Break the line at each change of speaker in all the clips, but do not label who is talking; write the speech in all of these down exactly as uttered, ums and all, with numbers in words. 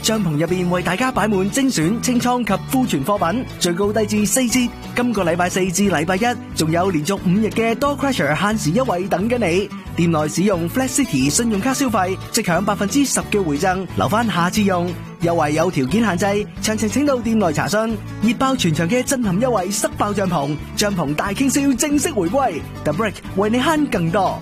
帳篷入邊為大家擺滿精選清倉及庫存貨品，最高低至四折。今個禮拜四至禮拜一，仲有連續五日嘅多 Crusher 限時優惠等緊你。店內使用 Flat City 信用卡消費，即享百分之十嘅回贈，留翻下次用。優惠有條件限制，詳情請到店內查詢。熱爆全場嘅震撼優惠，塞爆帳篷，帳篷大傾銷正式回歸 ，The Brick 為你慳更多。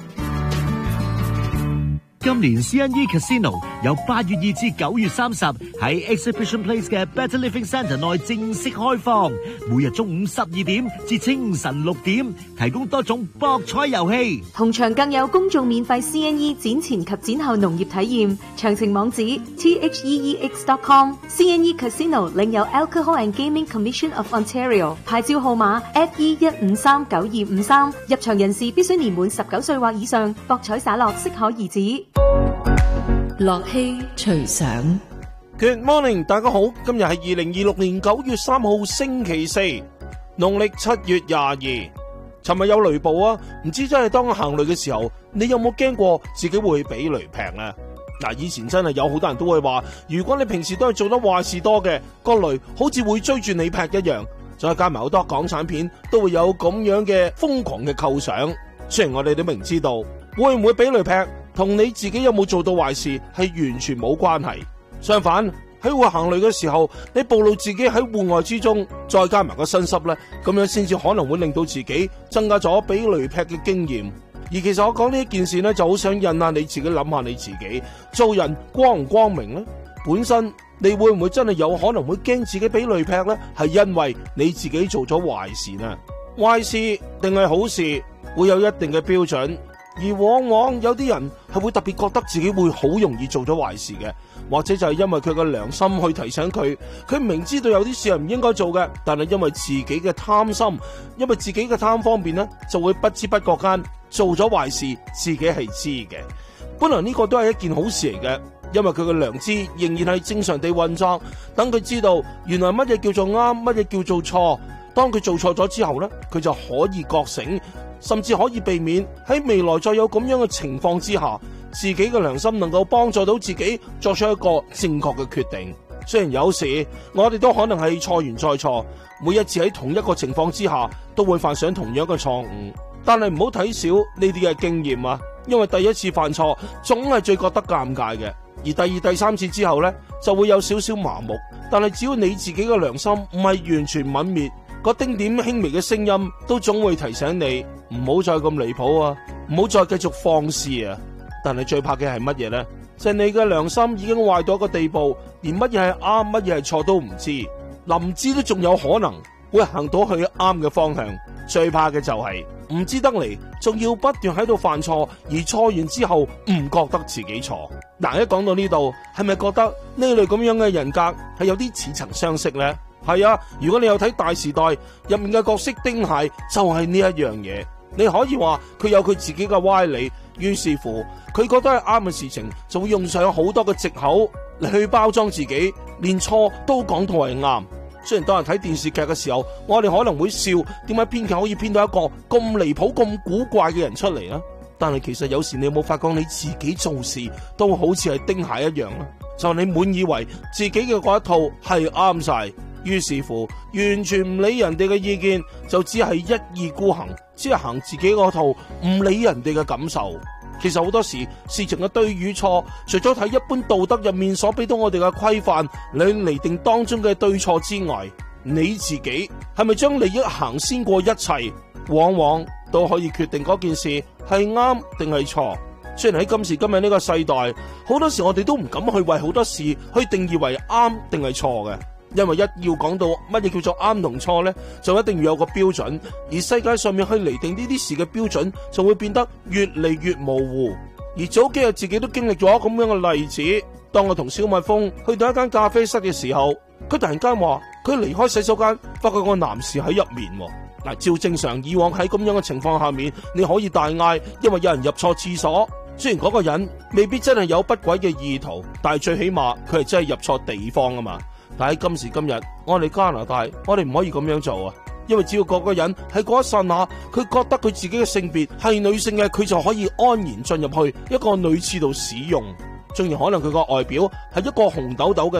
今年 C N E Casino 由八月二至九月三十喺 Exhibition Place 嘅 Better Living Centre 內正式開放，每日中午十二點至清晨六點，提供多種博彩遊戲，
同場更有公眾免費 C N E 展前及展後農業體驗。詳情網址 T H E E X dot com。 C N E Casino 領有 Alcohol and Gaming Commission of Ontario 牌照號碼 F E 一五三九二五三，入場人士必須年滿十九歲或以上，博彩灑落適可而止。
樂希隨想
Good morning， 大家好，今日係二零二六年九月三號星期四，農曆七月廿二。尋日有雷暴啊，唔知真係當行雷嘅時候，你有冇驚過自己會俾雷劈呢？嗱，以前真係有好多人都會話，如果你平時都係做得壞事多嘅，個雷好似會追住你劈一樣。再加埋好多港產片都會有咁樣嘅瘋狂嘅構想。雖然我哋都明知道會唔會俾雷劈同你自己有冇做到壞事係完全冇關係，相反喺會行雷嘅時候，你暴露自己喺戶外之中，再加埋個身濕呢，咁樣先至可能會令到自己增加咗俾雷劈嘅經驗。而其實我講呢一件事呢，就好想引下你自己諗下你自己做人光唔光明呢？本身你會唔會真係有可能會驚自己俾雷劈呢？係因為你自己做咗壞事呢？壞事定係好事會有一定嘅標準。而往往有啲人係會特別覺得自己會好容易做咗壞事嘅，或者就係因為佢嘅良心去提醒佢，佢明知道有啲事係唔應該做嘅，但係因為自己嘅貪心，因為自己嘅貪方便呢，就會不知不覺間做咗壞事，自己係知嘅。本來呢個都係一件好事嚟嘅，因為佢嘅良知仍然係正常地運作，等佢知道原來乜嘢叫做啱，乜嘢叫做錯。當佢做錯咗之後呢，佢就可以覺醒，甚至可以避免喺未來再有咁樣嘅情況之下，自己嘅良心能夠幫助到自己作出一個正確嘅決定。雖然有時我哋都可能係錯完再錯，每一次喺同一個情況之下都會犯上同樣嘅錯誤，但係唔好睇少呢啲嘅經驗啊，因為第一次犯錯總係最覺得尷尬嘅，而第二、第三次之後呢，就會有少少麻木。但係只要你自己嘅良心唔係完全泯滅，個丁點輕微嘅聲音都總會提醒你唔好再咁離譜啊，唔好再繼續放肆啊。但係最怕嘅係乜嘢呢？就係你嘅良心已經壞到一個地步，連乜嘢係啱，乜嘢係錯都唔知，臨知都仲有可能會行到去啱嘅方向。最怕嘅就係唔知得嚟，仲要不斷喺度犯錯，而錯完之後唔覺得自己錯。嗱，一講到呢度，係咪覺得呢類咁樣嘅人格係有啲似曾相識呢？係啊，如果你有睇《大時代》入面嘅角色丁蟹，就係呢一樣嘢。你可以話佢有佢自己嘅歪理，於是乎佢覺得係啱嘅事情，就會用上好多嘅藉口嚟去包裝自己，連錯都講到係啱。雖然當人睇電視劇嘅時候，我哋可能會笑，點解編劇可以編到一個咁離譜、咁古怪嘅人出嚟呢？但係其實有時你有冇發覺你自己做事都好似係丁蟹一樣呢？就你滿以為自己嘅嗰一套係啱晒，於是乎完全唔理人哋嘅意見，就只係一意孤行，只係行自己嗰套，唔理人哋嘅感受。其實好多時事情嘅對與錯，除咗睇一般道德入面所俾到我哋嘅規範嚟釐定當中嘅對錯之外，你自己係咪將利益行先過一切，往往都可以決定嗰件事係啱定係錯。雖然喺今時今日呢個世代，好多時我哋都唔敢去為好多事去定義為啱定係錯嘅。因為一要講到乜嘢叫做啱同錯呢，就一定要有個標準，而世界上面去釐定呢啲事嘅標準就會變得越嚟越模糊。而早幾日自己都經歷咗咁樣嘅例子，當我同小蜜蜂去到一間咖啡室嘅時候，佢突然間話佢離開洗手間發覺個男士喺入面。嗱，照正常以往喺咁樣嘅情況下面，你可以大嗌，因為有人入錯廁所。雖然嗰個人未必真係有不軌嘅意圖，但係最起碼佢係真係入錯地方啊嘛。但喺今時今日，我哋加拿大，我哋唔可以咁樣做啊！因為只要嗰個人喺嗰一剎那，佢覺得佢自己嘅性別係女性嘅，佢就可以安然進入去一個女廁度使用。縱然可能佢個外表係一個紅豆豆嘅